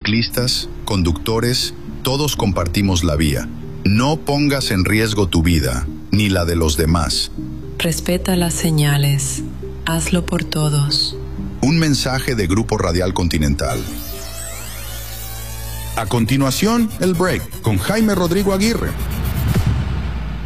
ciclistas, conductores, todos compartimos la vía. No pongas en riesgo tu vida, ni la de los demás. Respeta las señales. Hazlo por todos. Un mensaje de Grupo Radial Continental. A continuación, el break con Jaime Rodrigo Aguirre.